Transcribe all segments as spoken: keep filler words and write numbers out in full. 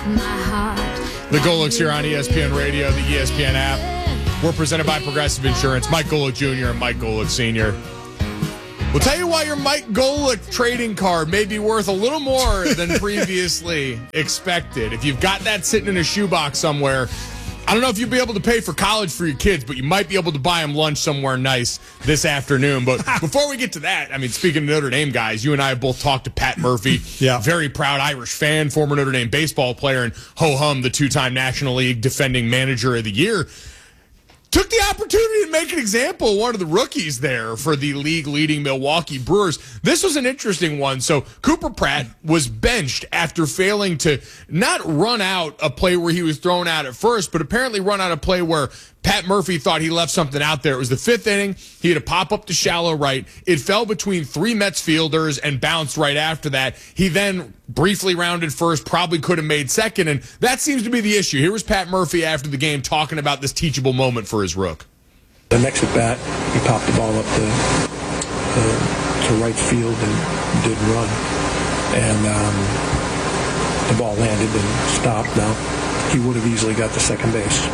The Golics here on E S P N Radio, the E S P N app. We're presented by Progressive Insurance. Mike Golic Junior and Mike Golic Senior We'll tell you why your Mike Golic trading card may be worth a little more than previously expected. If you've got that sitting in a shoebox somewhere, I don't know if you'll be able to pay for college for your kids, but you might be able to buy them lunch somewhere nice this afternoon. But before we get to that, I mean, speaking of Notre Dame guys, you and I have both talked to Pat Murphy, yeah. very proud Irish fan, former Notre Dame baseball player, and ho-hum, the two-time National League defending manager of the year. Took the opportunity to make an example of one of the rookies there for the league-leading Milwaukee Brewers. This was an interesting one. So Cooper Pratt was benched after failing to not run out a play where he was thrown out at first, but apparently run out a play where Pat Murphy thought he left something out there. It was the fifth inning. He had a pop up to shallow right. It fell between three Mets fielders and bounced right after that. He then briefly rounded first, probably could have made second, and that seems to be the issue. Here was Pat Murphy after the game talking about this teachable moment for his rook. The next at bat, he popped the ball up to, uh, to right field and did run. And um, the ball landed and stopped. Now, he would have easily got to second base.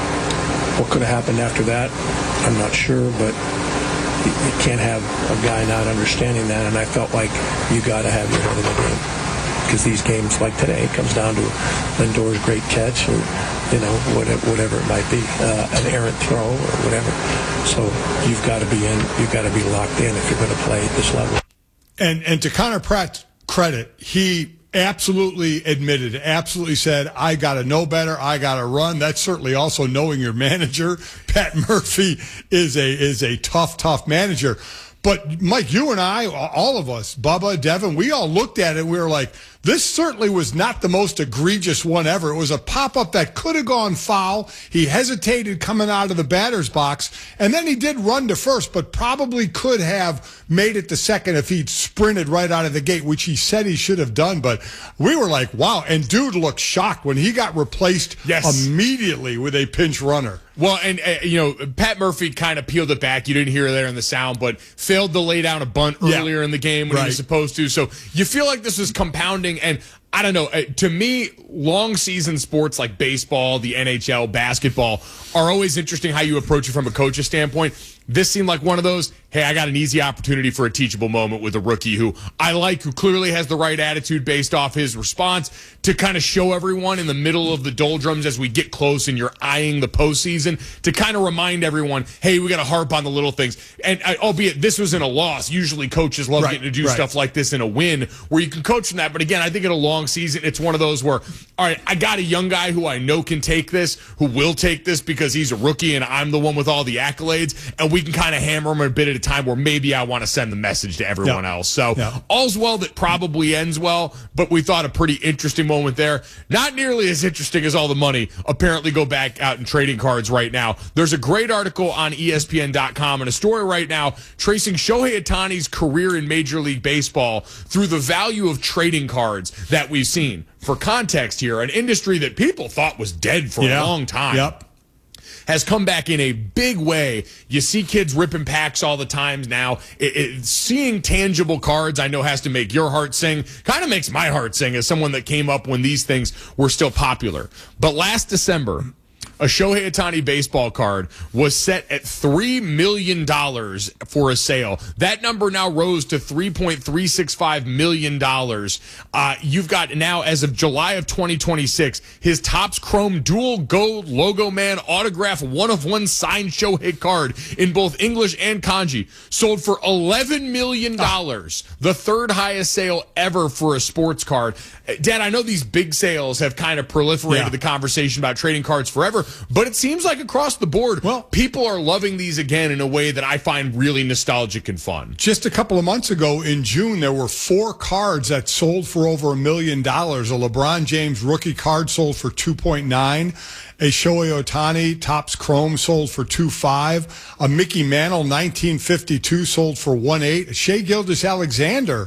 What could have happened after that, I'm not sure, but you, you can't have a guy not understanding that, and I felt like you got to have your head in the game. Because these games like today, it comes down to Lindor's great catch or, you know, whatever, whatever it might be, uh, an errant throw or whatever. So you've got to be in, you've got to be locked in if you're going to play at this level. And, and to Connor Pratt's credit, he absolutely admitted, absolutely said, I got to know better, I got to run. That's certainly also knowing your manager. Pat Murphy is a is a tough, tough manager. But, Mike, you and I, all of us, Bubba, Devin, we all looked at it. We were like, this certainly was not the most egregious one ever. It was a pop-up that could have gone foul. He hesitated coming out of the batter's box, and then he did run to first, but probably could have made it to second if he'd sprinted right out of the gate, which he said he should have done. But we were like, wow. And dude looked shocked when he got replaced yes. immediately with a pinch runner. Well, and, uh, you know, Pat Murphy kind of peeled it back. You didn't hear it there in the sound, but failed to lay down a bunt earlier yeah. in the game when right. he was supposed to. So you feel like this was compounding. And I don't know, uh, to me, long season sports like baseball, the N H L, basketball are always interesting how you approach it from a coach's standpoint. This seemed like one of those, hey, I got an easy opportunity for a teachable moment with a rookie who I like, who clearly has the right attitude based off his response to kind of show everyone in the middle of the doldrums as we get close and you're eyeing the postseason to kind of remind everyone, hey, we got to harp on the little things. And uh, albeit this was in a loss, usually coaches love right, getting to do right. stuff like this in a win where you can coach from that. But again, I think in a long season, it's one of those where, all right, I got a young guy who I know can take this, who will take this because he's a rookie and I'm the one with all the accolades, and we can kind of hammer him a bit at a time where maybe I want to send the message to everyone yeah. else. So yeah. all's well that probably ends well, but we thought a pretty interesting moment there. Not nearly as interesting as all the money apparently go back out in trading cards right now. There's a great article on E S P N dot com and a story right now tracing Shohei Ohtani's career in Major League Baseball through the value of trading cards that we've seen. For context here, an industry that people thought was dead for yeah. a long time. Yep. Has come back in a big way. You see kids ripping packs all the time now. It, it, seeing tangible cards, I know, has to make your heart sing. Kind of makes my heart sing as someone that came up when these things were still popular. But last December, a Shohei Ohtani baseball card was set at three million dollars for a sale. That number now rose to three point three six five million dollars. Uh, you've got now, as of July of twenty twenty-six, his Topps Chrome Dual Gold Logo Man Autograph one-of-one signed Shohei card in both English and kanji sold for eleven million dollars, oh. the third highest sale ever for a sports card. Dad, I know these big sales have kind of proliferated yeah. the conversation about trading cards forever, but it seems like across the board, well, people are loving these again in a way that I find really nostalgic and fun. Just a couple of months ago in June, there were four cards that sold for over a million dollars. A LeBron James rookie card sold for two point nine. A Shohei Ohtani Topps Chrome sold for two point five. A Mickey Mantle nineteen fifty-two sold for one point eight. Shai Gilgeous-Alexander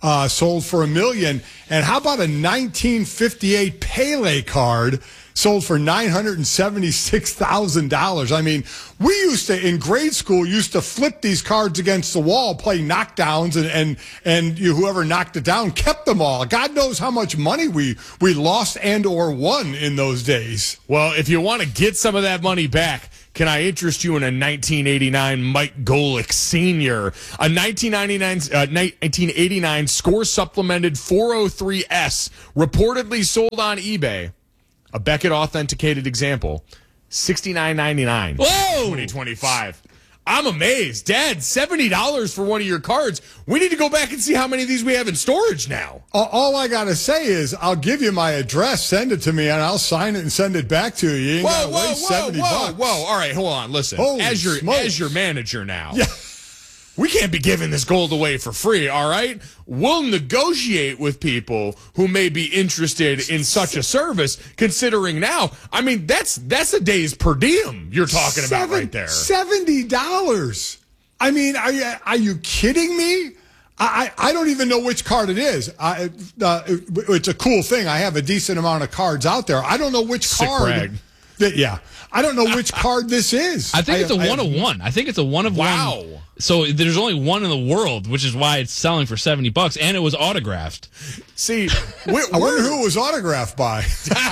uh, sold for a million. And how about a nineteen fifty-eight Pele card sold for nine hundred seventy-six thousand dollars? I mean, we used to, in grade school, used to flip these cards against the wall, play knockdowns, and and, and you, whoever knocked it down kept them all. God knows how much money we, we lost and or won in those days. Well, if you want to get some of that money back, can I interest you in a nineteen eighty-nine Mike Golick Senior? A nineteen ninety-nine, uh, nineteen eighty-nine score supplemented four oh three S reportedly sold on eBay. A Beckett authenticated example, sixty-nine ninety-nine. Whoa! twenty twenty-five. I'm amazed. Dad, seventy dollars for one of your cards. We need to go back and see how many of these we have in storage now. All, all I got to say is I'll give you my address, send it to me, and I'll sign it and send it back to you. You ain't Whoa, got to whoa, waste whoa, seventy whoa, bucks. whoa. All right, hold on. Listen. Holy as your smokes. as your manager now. Yeah. We can't be giving this gold away for free, all right? We'll negotiate with people who may be interested in such a service, considering now, I mean, that's that's a day's per diem you're talking Seven, about right there. seventy dollars. I mean, are you, are you kidding me? I, I don't even know which card it is. I, uh, it's a cool thing. I have a decent amount of cards out there. I don't know which Sick card. brag. That, yeah. I don't know which card this is. I think it's a I, one of one. I think it's a one of Wow. one. So there's only one in the world, which is why it's selling for seventy bucks, and it was autographed. See, we're, I wonder we're- who it was autographed by.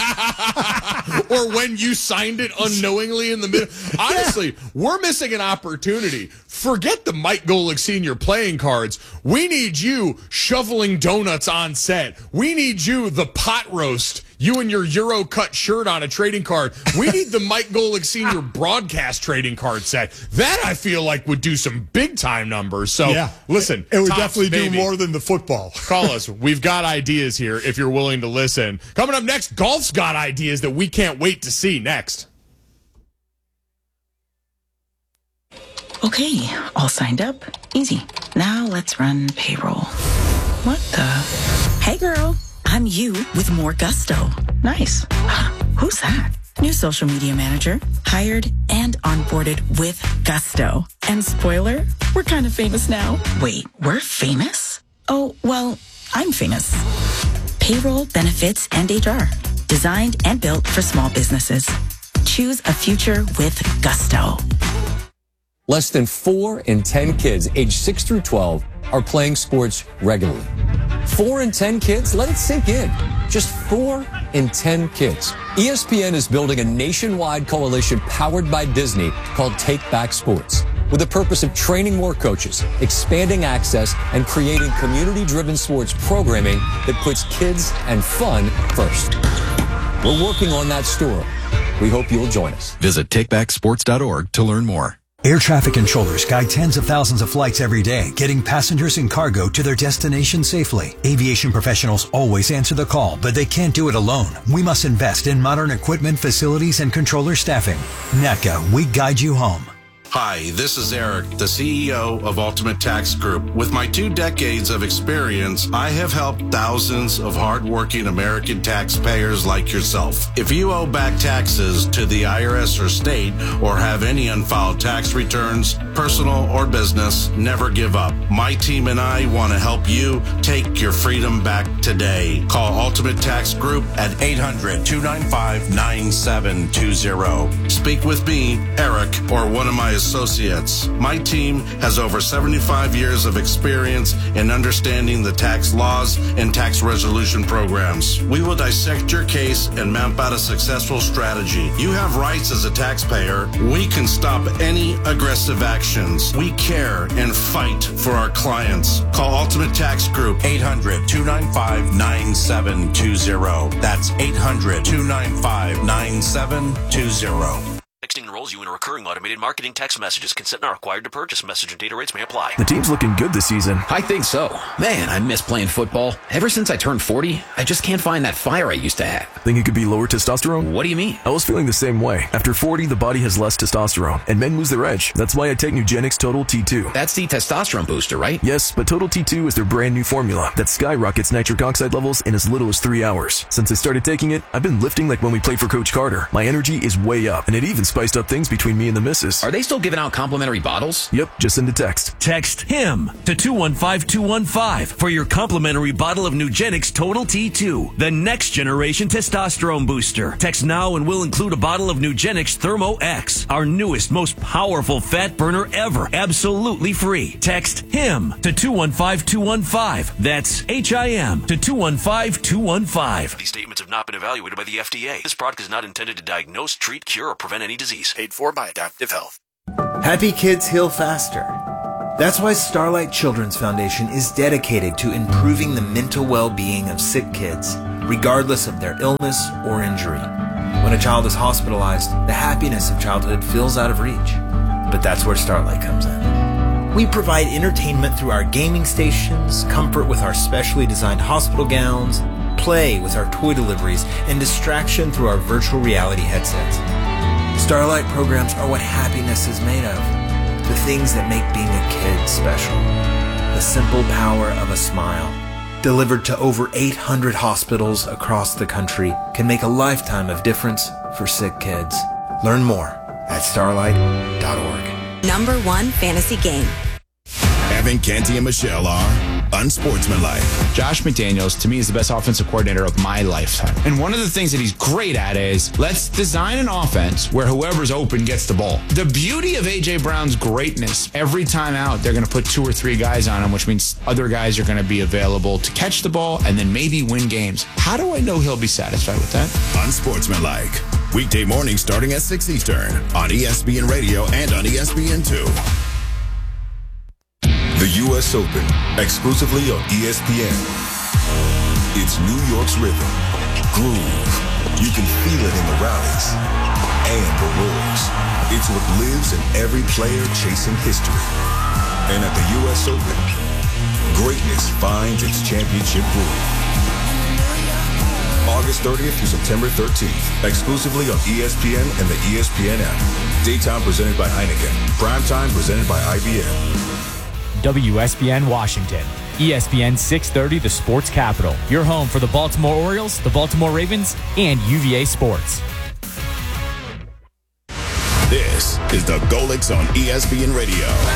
or when you signed it unknowingly in the middle. Honestly, we're missing an opportunity. Forget the Mike Golick Senior playing cards. We need you shoveling donuts on set. We need you the pot roast. You and your Euro cut shirt on a trading card. We need the Mike Golick Senior broadcast trading card set. That I feel like would do some big time numbers. So Yeah. listen, It would Tops, definitely baby. do more than the football. Call us. We've got ideas here if you're willing to listen. Coming up next, golf's got ideas that we can't wait to see next. Okay, all signed up. Easy. Now let's run payroll. What the? Hey girl, I'm you with more gusto. Nice. Who's that? New social media manager, hired and onboarded with gusto. And spoiler, we're kind of famous now. Wait, we're famous? Oh, well, I'm famous. Payroll, benefits, and H R. Designed and built for small businesses. Choose a future with gusto. Less than four in ten kids aged six through twelve are playing sports regularly. Four in ten kids? Let it sink in. Just four in ten kids. E S P N is building a nationwide coalition powered by Disney called Take Back Sports, with the purpose of training more coaches, expanding access, and creating community-driven sports programming that puts kids and fun first. We're working on that story. We hope you'll join us. Visit take back sports dot org to learn more. Air traffic controllers guide tens of thousands of flights every day, getting passengers and cargo to their destination safely. Aviation professionals always answer the call, but they can't do it alone. We must invest in modern equipment, facilities, and controller staffing. N A T C A, we guide you home. Hi, this is Eric, the C E O of Ultimate Tax Group. With my two decades of experience, I have helped thousands of hardworking American taxpayers like yourself. If you owe back taxes to the I R S or state, or have any unfiled tax returns, personal or business, never give up. My team and I want to help you take your freedom back today. Call Ultimate Tax Group at eight hundred, two nine five, nine seven two zero. Speak with me, Eric, or one of my associates. My team has over seventy-five years of experience in understanding the tax laws and tax resolution programs. We will dissect your case and map out a successful strategy. You have rights as a taxpayer. We can stop any aggressive actions. We care and fight for our clients. Call Ultimate Tax Group, eight hundred, two nine five, nine seven two zero. That's eight hundred, two nine five, nine seven two zero. Texting enrolls you in a recurring automated marketing text messages. Consent not required to purchase. Message and data rates may apply. The team's looking good this season. I think so. Man, I miss playing football. Ever since I turned forty, I just can't find that fire I used to have. Think it could be lower testosterone? What do you mean? I was feeling the same way. After forty, the body has less testosterone, and men lose their edge. That's why I take Nugenix Total T two. That's the testosterone booster, right? Yes, but Total T two is their brand new formula that skyrockets nitric oxide levels in as little as three hours. Since I started taking it, I've been lifting like when we played for Coach Carter. My energy is way up, and it even spiced up things between me and the missus. Are they still giving out complimentary bottles? Yep, just send a text. Text HIM to two one five two one five for your complimentary bottle of Nugenix Total T two, the next generation testosterone booster. Text now and we'll include a bottle of Nugenix Thermo X, our newest, most powerful fat burner ever, absolutely free. Text HIM to two one five two one five. That's H I M to two one five two one five. These statements have not been evaluated by the F D A. This product is not intended to diagnose, treat, cure, or prevent any disease. Paid for by Adaptive Health. Happy kids heal faster. That's why Starlight Children's Foundation is dedicated to improving the mental well-being of sick kids, regardless of their illness or injury. When a child is hospitalized, the happiness of childhood feels out of reach. But that's where Starlight comes in. We provide entertainment through our gaming stations, comfort with our specially designed hospital gowns, play with our toy deliveries, and distraction through our virtual reality headsets. Starlight programs are what happiness is made of. The things that make being a kid special. The simple power of a smile. Delivered to over eight hundred hospitals across the country can make a lifetime of difference for sick kids. Learn more at starlight dot org. Number one fantasy game. Evan Canty and Michelle are unsportsmanlike. Josh McDaniels, to me, is the best offensive coordinator of my lifetime. And one of the things that he's great at is let's design an offense where whoever's open gets the ball. The beauty of A J. Brown's greatness, every time out, they're going to put two or three guys on him, which means other guys are going to be available to catch the ball and then maybe win games. How do I know he'll be satisfied with that? Unsportsmanlike. Weekday morning starting at six Eastern on E S P N Radio and on E S P N two. The U S Open, exclusively on E S P N. It's New York's rhythm, groove. You can feel it in the rallies and the roars. It's what lives in every player chasing history. And at the U S Open, greatness finds its championship groove. August thirtieth through September thirteenth, exclusively on E S P N and the E S P N app. Daytime presented by Heineken. Primetime presented by I B M. W S B N Washington. E S P N six thirty, the sports capital. Your home for the Baltimore Orioles, the Baltimore Ravens, and U V A Sports. This is the Golix on E S P N Radio.